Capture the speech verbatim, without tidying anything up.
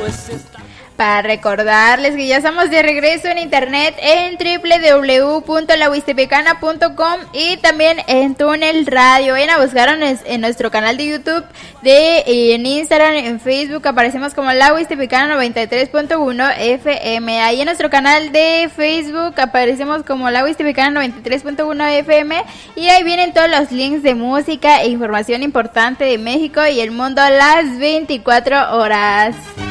Para recordarles que ya estamos de regreso en internet en doble u doble u doble u punto la huistepecana punto com y también en Túnel Radio. Vayan a buscarnos en nuestro canal de YouTube, de en Instagram, en Facebook, aparecemos como La Huistepecana noventa y tres punto uno F M. Ahí en nuestro canal de Facebook aparecemos como La Huistepecana noventa y tres punto uno F M y ahí vienen todos los links de música e información importante de México y el mundo a las veinticuatro horas.